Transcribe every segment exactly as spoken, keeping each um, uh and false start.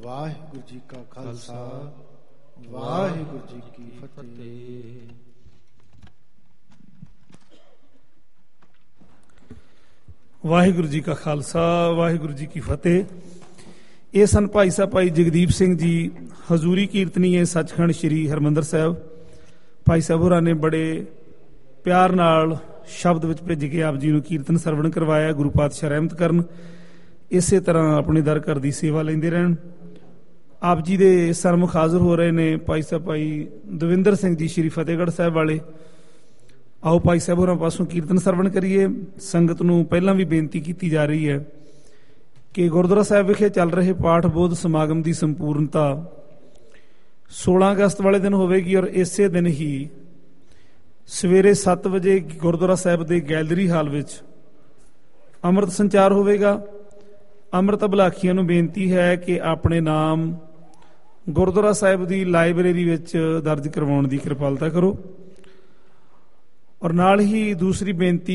ਵਾਹਿਗੁਰੂ ਜੀ ਕਾ ਖਾਲਸਾ ਵਾਹਿਗੁਰੂ ਜੀ ਕੀ ਫਤਿਹ। ਵਾਹਿਗੁਰੂ ਜੀ ਕਾ ਖਾਲਸਾ ਵਾਹਿਗੁਰੂ ਜੀ ਕੀ ਫਤਿਹ। ਇਹ ਸਨ ਭਾਈ ਸਾਹਿਬ ਭਾਈ ਜਗਦੀਪ ਸਿੰਘ ਜੀ, ਹਜ਼ੂਰੀ ਕੀਰਤਨੀਏ ਸੱਚਖੰਡ ਸ੍ਰੀ ਹਰਿਮੰਦਰ ਸਾਹਿਬ। ਭਾਈ ਸਾਹਿਬ ਹੋਰਾਂ ਨੇ ਬੜੇ ਪਿਆਰ ਨਾਲ ਸ਼ਬਦ ਵਿੱਚ ਭੇਜ ਕੇ ਆਪ ਜੀ ਨੂੰ ਕੀਰਤਨ ਸਰਵਣ ਕਰਵਾਇਆ। ਗੁਰੂ ਪਾਤਸ਼ਾਹ ਰਹਿਮਤ ਕਰਨ, ਇਸੇ ਤਰ੍ਹਾਂ ਆਪਣੇ ਦਰ ਘਰ ਦੀ ਸੇਵਾ ਲੈਂਦੇ ਰਹਿਣ। ਆਪ ਜੀ ਦੇ ਸਰਮੁਖ ਹਾਜ਼ਰ ਹੋ ਰਹੇ ਨੇ ਭਾਈ ਸਾਹਿਬ ਭਾਈ ਦਵਿੰਦਰ ਸਿੰਘ ਜੀ ਸ੍ਰੀ ਫਤਿਹਗੜ੍ਹ ਸਾਹਿਬ ਵਾਲੇ। ਆਓ ਭਾਈ ਸਾਹਿਬ ਹੋਰਾਂ ਪਾਸੋਂ ਕੀਰਤਨ ਸਰਵਣ ਕਰੀਏ। ਸੰਗਤ ਨੂੰ ਪਹਿਲਾਂ ਵੀ ਬੇਨਤੀ ਕੀਤੀ ਜਾ ਰਹੀ ਹੈ ਕਿ ਗੁਰਦੁਆਰਾ ਸਾਹਿਬ ਵਿਖੇ ਚੱਲ ਰਹੇ ਪਾਠ ਬੋਧ ਸਮਾਗਮ ਦੀ ਸੰਪੂਰਨਤਾ ਸੋਲਾਂ ਅਗਸਤ ਵਾਲੇ ਦਿਨ ਹੋਵੇਗੀ ਔਰ ਇਸੇ ਦਿਨ ਹੀ ਸਵੇਰੇ ਸੱਤ ਵਜੇ ਗੁਰਦੁਆਰਾ ਸਾਹਿਬ ਦੇ ਗੈਲਰੀ ਹਾਲ ਵਿੱਚ ਅੰਮ੍ਰਿਤ ਸੰਚਾਰ ਹੋਵੇਗਾ। ਅੰਮ੍ਰਿਤ ਅਭਲਾਖੀਆਂ ਨੂੰ ਬੇਨਤੀ ਹੈ ਕਿ ਆਪਣੇ ਨਾਮ ਗੁਰਦੁਆਰਾ ਸਾਹਿਬ ਦੀ ਲਾਇਬ੍ਰੇਰੀ ਵਿੱਚ ਦਰਜ ਕਰਵਾਉਣ ਦੀ ਕਿਰਪਾਲਤਾ ਕਰੋ। ਔਰ ਨਾਲ ਹੀ ਦੂਸਰੀ ਬੇਨਤੀ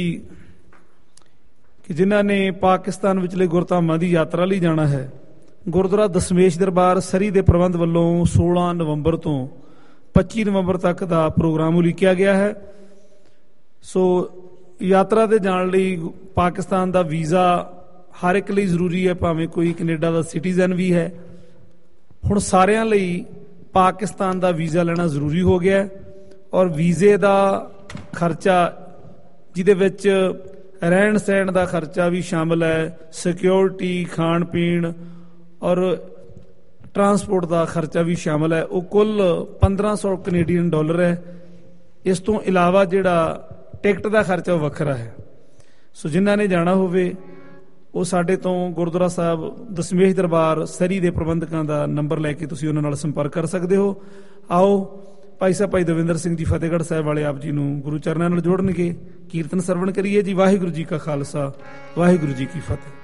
ਕਿ ਜਿਨ੍ਹਾਂ ਨੇ ਪਾਕਿਸਤਾਨ ਵਿਚਲੇ ਗੁਰਧਾਮਾਂ ਦੀ ਯਾਤਰਾ ਲਈ ਜਾਣਾ ਹੈ, ਗੁਰਦੁਆਰਾ ਦਸਮੇਸ਼ ਦਰਬਾਰ ਸਰੀ ਦੇ ਪ੍ਰਬੰਧ ਵੱਲੋਂ ਸੋਲਾਂ ਨਵੰਬਰ ਤੋਂ ਪੱਚੀ ਨਵੰਬਰ ਤੱਕ ਦਾ ਪ੍ਰੋਗਰਾਮ ਉਲੀਕਿਆ ਗਿਆ ਹੈ। ਸੋ ਯਾਤਰਾ ਤੇ ਜਾਣ ਲਈ ਪਾਕਿਸਤਾਨ ਦਾ ਵੀਜ਼ਾ ਹਰ ਇੱਕ ਲਈ ਜ਼ਰੂਰੀ ਹੈ, ਭਾਵੇਂ ਕੋਈ ਕੈਨੇਡਾ ਦਾ ਸਿਟੀਜ਼ਨ ਵੀ ਹੈ। ਹੁਣ ਸਾਰਿਆਂ ਲਈ ਪਾਕਿਸਤਾਨ ਦਾ ਵੀਜ਼ਾ ਲੈਣਾ ਜ਼ਰੂਰੀ ਹੋ ਗਿਆ ਔਰ ਵੀਜ਼ੇ ਦਾ ਖਰਚਾ, ਜਿਹਦੇ ਵਿੱਚ ਰਹਿਣ ਸਹਿਣ ਦਾ ਖਰਚਾ ਵੀ ਸ਼ਾਮਲ ਹੈ, ਸਿਕਿਉਰਿਟੀ, ਖਾਣ ਪੀਣ ਔਰ ਟਰਾਂਸਪੋਰਟ ਦਾ ਖਰਚਾ ਵੀ ਸ਼ਾਮਲ ਹੈ, ਉਹ ਕੁੱਲ ਪੰਦਰਾਂ ਸੌ ਕੈਨੇਡੀਅਨ ਡਾਲਰ ਹੈ। ਇਸ ਤੋਂ ਇਲਾਵਾ ਜਿਹੜਾ ਟਿਕਟ ਦਾ ਖਰਚਾ ਉਹ ਵੱਖਰਾ ਹੈ। ਸੋ ਜਿਨ੍ਹਾਂ ਨੇ ਜਾਣਾ ਹੋਵੇ ਉਹ ਸਾਡੇ ਤੋਂ ਗੁਰਦੁਆਰਾ ਸਾਹਿਬ ਦਸਮੇਸ਼ ਦਰਬਾਰ ਸਰੀ ਦੇ ਪ੍ਰਬੰਧਕਾਂ ਦਾ ਨੰਬਰ ਲੈ ਕੇ ਤੁਸੀਂ ਉਹਨਾਂ ਨਾਲ ਸੰਪਰਕ ਕਰ ਸਕਦੇ ਹੋ। ਆਓ ਭਾਈ ਸਾਹਿਬ ਭਾਈ ਦਵਿੰਦਰ ਸਿੰਘ ਜੀ ਫਤਿਹਗੜ੍ਹ ਸਾਹਿਬ ਵਾਲੇ ਆਪ ਜੀ ਨੂੰ ਗੁਰੂ ਚਰਨਾਂ ਨਾਲ ਜੋੜਨਗੇ। ਕੀਰਤਨ ਸਰਵਣ ਕਰੀਏ ਜੀ। ਵਾਹਿਗੁਰੂ ਜੀ ਕਾ ਖਾਲਸਾ ਵਾਹਿਗੁਰੂ ਜੀ ਕੀ ਫਤਿਹ।